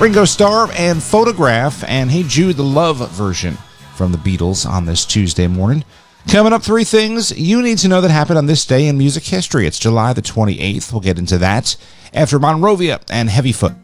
Ringo Starr and Photograph, and Hey Jude, the Love version from the Beatles on this Tuesday morning. Coming up, 3 things you need to know that happened on this day in music history. It's July the 28th. We'll get into that after Monrovia and Heavyfoot.